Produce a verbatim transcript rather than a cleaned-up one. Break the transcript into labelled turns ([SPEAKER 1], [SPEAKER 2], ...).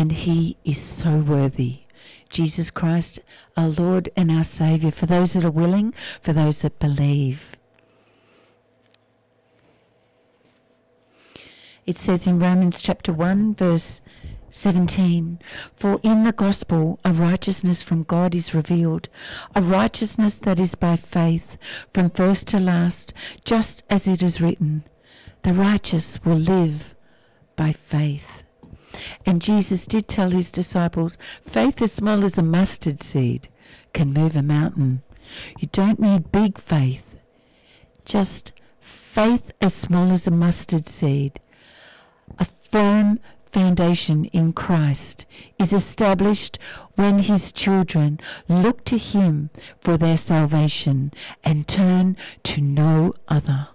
[SPEAKER 1] and he is so worthy. Jesus Christ, our Lord and our Saviour, for those that are willing, for those that believe. It says in Romans chapter one, verse seventeen, for in the gospel a righteousness from God is revealed, a righteousness that is by faith from first to last, just as it is written, the righteous will live by faith. And Jesus did tell his disciples, faith as small as a mustard seed can move a mountain. You don't need big faith, just faith as small as a mustard seed. A firm foundation in Christ is established when his children look to him for their salvation and turn to no other.